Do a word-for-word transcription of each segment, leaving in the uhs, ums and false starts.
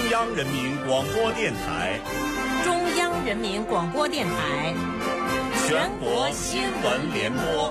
央人民广播电台， 中央人民广播电台， 全国新闻联播。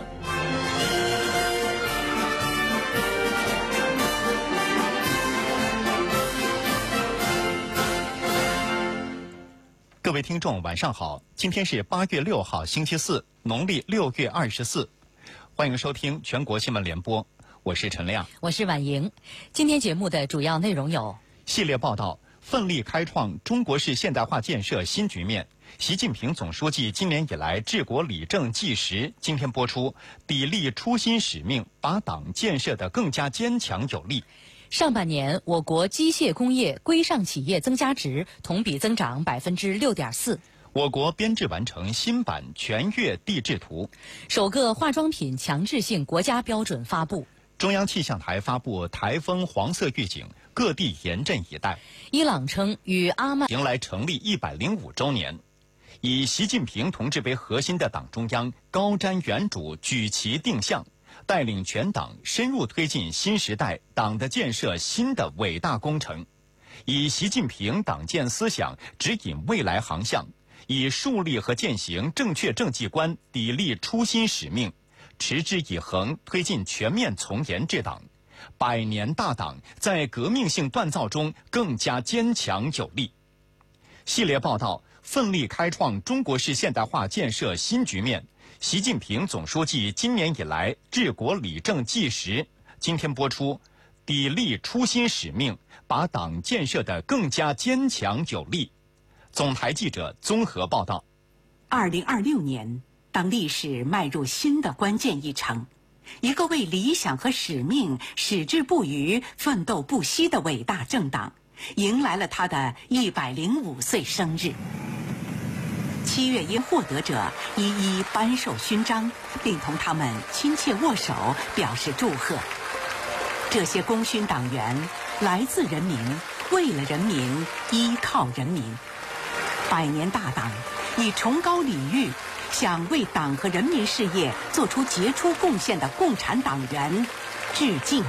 各位听众，晚上好！今天是八月六号，星期四，农历六月二十四。欢迎收听全国新闻联播，我是陈亮， 我是婉莹。今天节目的主要内容有： 系列报道，奋力开创中国式现代化建设新局面。习近平总书记今年以来治国理政纪实，今天播出，砥砺初心使命，把党建设得更加坚强有力。 上半年，我国机械工业规上企业增加值同比增长百分之六点四。 我国编制完成新版全粤地质图。 首个化妆品强制性国家标准发布。 中央气象台发布台风黄色预警，各地严阵以待。 伊朗称与阿曼迎来成立一百零五周年。以习近平同志为核心的党中央高瞻远瞩，举旗定向，带领全党深入推进新时代党的建设新的伟大工程，以习近平党建思想指引未来航向，以树立和践行正确政绩观砥砺初心使命，持之以恒推进全面从严治党，百年大党在革命性锻造中更加坚强有力。系列报道，奋力开创中国式现代化建设新局面。习近平总书记今年以来治国理政纪实，今天播出，砥砺初心使命，把党建设得更加坚强有力。总台记者综合报道。 二零二六年，当历史迈入新的关键一程，一个为理想和使命矢志不渝、奋斗不息的伟大政党，迎来了他的一百零五岁生日。七月因获得者一一颁授勋章，并同他们亲切握手，表示祝贺。这些功勋党员来自人民，为了人民，依靠人民。百年大党以崇高礼遇向为党和人民事业做出杰出贡献的共产党员致敬。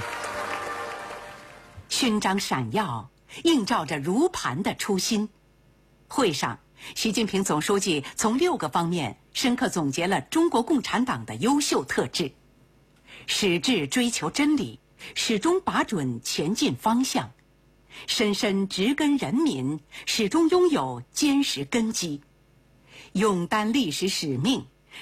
勋章闪耀，映照着如磐的初心。会上，习近平总书记从六个方面深刻总结了中国共产党的优秀特质：矢志追求真理，始终把准前进方向；深深植根人民，始终拥有坚实根基；勇担历史使命，